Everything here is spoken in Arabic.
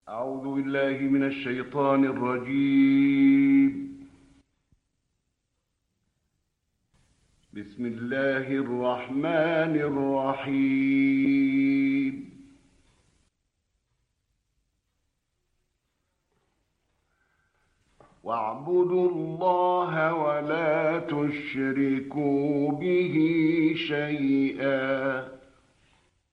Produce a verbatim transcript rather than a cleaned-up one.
أعوذ بالله من الشيطان الرجيم. بسم الله الرحمن الرحيم. واعبدوا الله ولا تشركوا به شيئا